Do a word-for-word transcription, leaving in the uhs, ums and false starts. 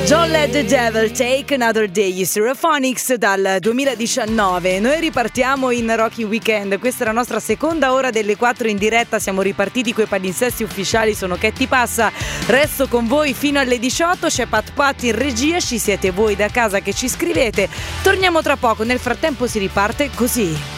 Don't Let the Devil Take Another Day, gli Stereophonics dal duemiladiciannove. Noi ripartiamo in Rocky Weekend, questa è la nostra seconda ora delle quattro in diretta, siamo ripartiti coi palinsesti ufficiali, sono Chetti Passa, resto con voi fino alle diciotto, c'è Pat Pat in regia, ci siete voi da casa che ci scrivete, torniamo tra poco, nel frattempo si riparte così.